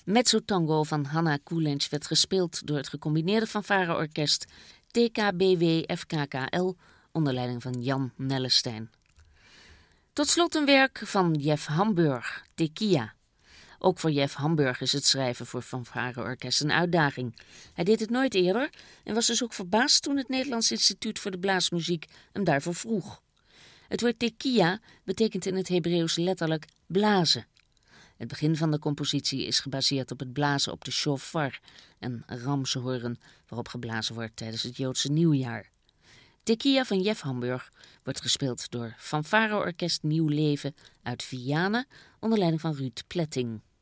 Mezzotango van Hanna Kulenc werd gespeeld door het gecombineerde fanfareorkest TKBW FKKL onder leiding van Jan Nellestein. Tot slot een werk van Jeff Hamburg, Tequila. Ook voor Jeff Hamburg is het schrijven voor fanfareorkest een uitdaging. Hij deed het nooit eerder en was dus ook verbaasd toen het Nederlands Instituut voor de Blaasmuziek hem daarvoor vroeg. Het woord tequila betekent in het Hebreeuws letterlijk blazen. Het begin van de compositie is gebaseerd op het blazen op de shofar, een ramshoorn waarop geblazen wordt tijdens het Joodse nieuwjaar. Tequila van Jeff Hamburg wordt gespeeld door fanfareorkest Nieuw Leven uit Vianen onder leiding van Ruud Pletting.